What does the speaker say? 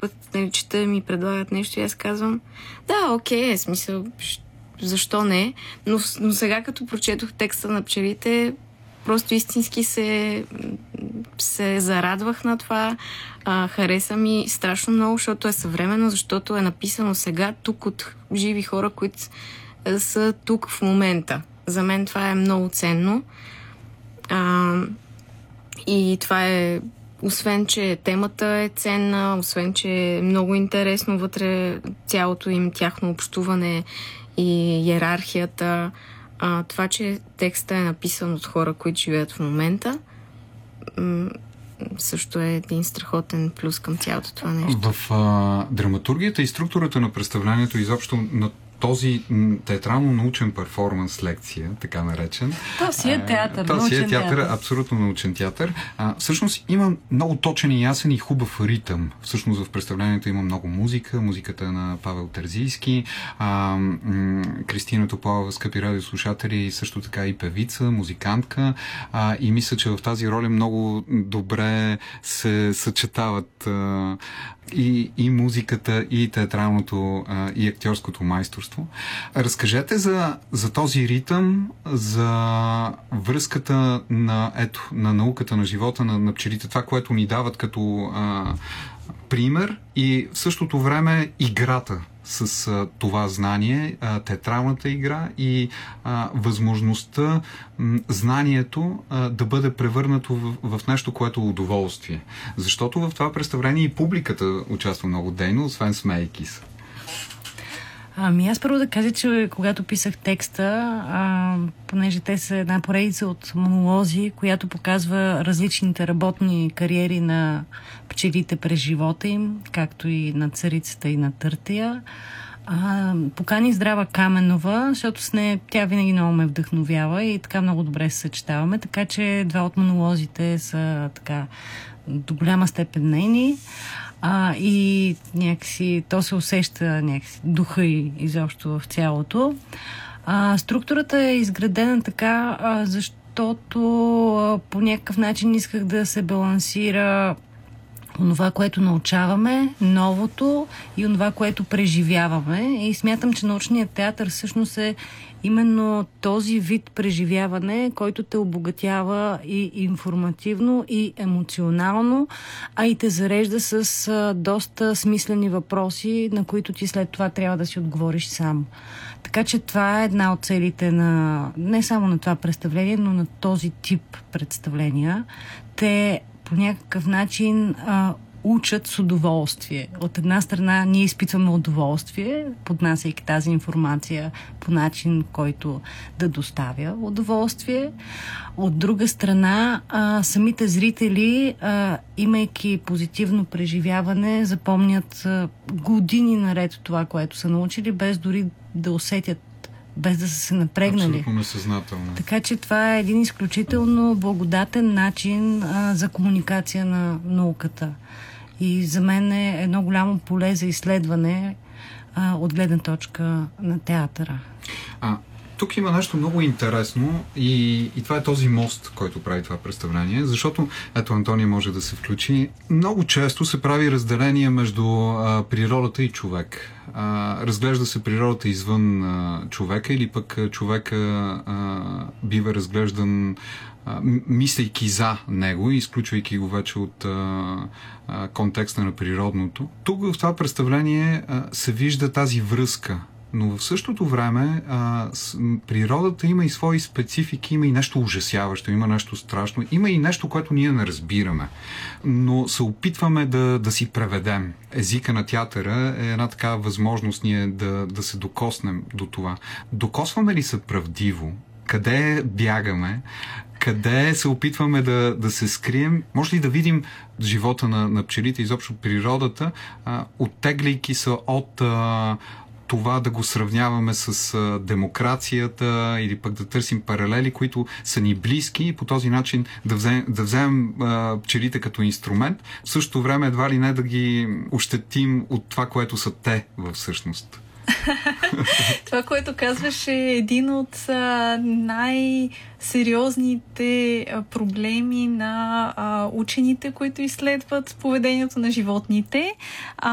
път, нали, чета, ми предлагат нещо и аз казвам, да, окей, смисъл, защо не? Но сега, като прочетох текста на пчелите, просто истински се зарадвах на това. Хареса ми страшно много, защото е съвременно, защото е написано сега, тук от живи хора, които са тук в момента. За мен това е много ценно. И това е, освен че темата е ценна, освен че е много интересно вътре цялото им тяхно общуване и иерархията, това, че текста е написан от хора, които живеят в момента, също е един страхотен плюс към цялото това нещо. В драматургията и структурата на представлението, изобщо на този театрално-научен перформанс лекция, така наречен. То си е театър, научен театър. Абсолютно научен театър. Всъщност има много точен и ясен и хубав ритъм. Всъщност в представлението има много музика. Музиката на Павел Терзийски, Кристина Топалова, скъпи радиослушатели, също така и певица, музикантка. И мисля, че в тази роля много добре се съчетават и музиката, и театралното, и актьорското майсторство. Разкажете за този ритъм, за връзката на науката, на живота на пчелите, това, което ни дават като пример, и в същото време играта с това знание, театралната игра и възможността знанието да бъде превърнато в нещо, което е удоволствие. Защото в това представление и публиката участва много дейно, освен смейки се. Аз първо да кажа, че когато писах текста, понеже те са една поредица от монолози, която показва различните работни кариери на пчелите през живота им, както и на царицата и на Търтея, покани Здрава Каменова, защото с нея тя винаги много ме вдъхновява и така много добре се съчетаваме, така че два от монолозите са така до голяма степен нейни. И някакси то се усеща някакси духа и изобщо в цялото. Структурата е изградена така, защото по някакъв начин исках да се балансира онова, което научаваме, новото и онова, което преживяваме. И смятам, че научният театър всъщност е именно този вид преживяване, който те обогатява и информативно, и емоционално, а и те зарежда с доста смислени въпроси, на които ти след това трябва да си отговориш сам. Така че това е една от целите на не само на това представление, но на този тип представления. Те по някакъв начин учат с удоволствие. От една страна ние изпитваме удоволствие, поднасяйки тази информация по начин, който да доставя удоволствие. От друга страна, самите зрители, имайки позитивно преживяване, запомнят години наред това, което са научили, без дори да усетят, без да са се напрегнали. Абсолютно несъзнателно. Така че това е един изключително благодатен начин за комуникация на науката. И за мен е едно голямо поле за изследване от гледна точка на театъра. Тук има нещо много интересно и това е този мост, който прави това представление, защото, ето Антония може да се включи, много често се прави разделение между природата и човек. Разглежда се природата извън човека или пък човека бива разглеждан мислейки за него и изключвайки го вече от контекста на природното. Тук в това представление се вижда тази връзка, но в същото време природата има и свои специфики, има и нещо ужасяващо, има нещо страшно, има и нещо, което ние не разбираме, но се опитваме да си преведем. Езика на театъра е една такава възможност ние да се докоснем до това. Докосваме ли се правдиво? Къде бягаме? Къде се опитваме да се скрием? Може ли да видим живота на пчелите, изобщо природата, оттегляйки се от това да го сравняваме с демокрацията или пък да търсим паралели, които са ни близки и по този начин да вземем пчелите като инструмент, в същото време едва ли не да ги ощетим от това, което са те всъщност. Това, което казваш, е един от най-сериозните проблеми на учените, които изследват поведението на животните.